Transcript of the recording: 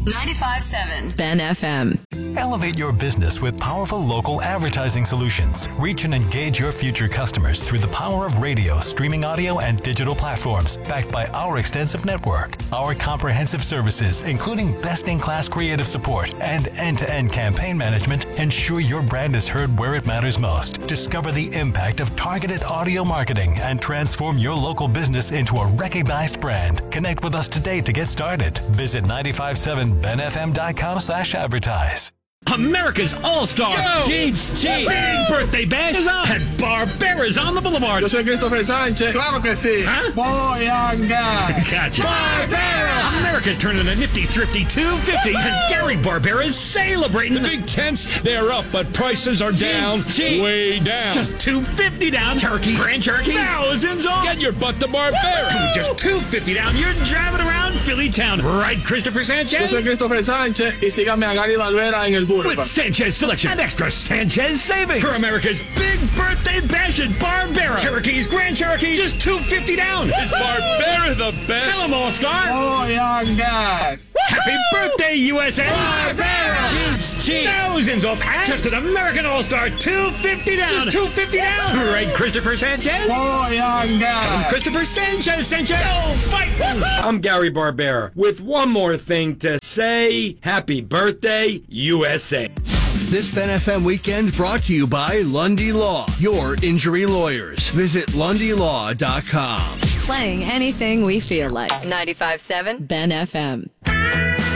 95.7 Ben FM. Elevate your business with powerful local advertising solutions. Reach and engage your future customers through the power of radio, streaming audio, and digital platforms, backed by our extensive network. Our comprehensive services, including best-in-class creative support and end-to-end campaign management, ensure your brand is heard where it matters most. Discover the impact of targeted audio marketing and transform your local business into a recognized brand. Connect with us today to get started. Visit 957benfm.com/advertise. America's All-Star Jeeps Big Birthday Bash is on, and Barbera's on the Boulevard. Yo soy Christopher Sánchez. Claro que sí. Huh? Voy a gas. Gotcha. Barbera! America's turning a nifty, thrifty 250, and Gary Barbera's celebrating The big tents, they're up, but prices are down. Way down. Just $250 down. Turkey, Grand Cherokee, thousands off. Get your butt to Barbera. With just $250 down, you're driving around Philly town. Right, Christopher Yo Sanchez? soy Christopher Sánchez y síganme a Gary Barbera en el With Boulevard. Sanchez Selection and extra Sanchez savings. For America's big birthday bash at Barbera. Cherokees, Grand Cherokee, just $250 down. Is Barbera the best? Tell them, All-Star. Voy a gas. Happy birthday, USA. Barbera! Jeeps cheap. Thousands off. And just an American All-Star, $250 down. Just $250 down. Right, Christopher Sanchez? Voy a gas. Christopher Sanchez. Go fight. I'm Gary Barbera with one more thing to say. Happy birthday, USA. This Ben FM weekend brought to you by Lundy Law, your injury lawyers. Visit lundylaw.com. Playing anything we feel like. 95.7 Ben FM.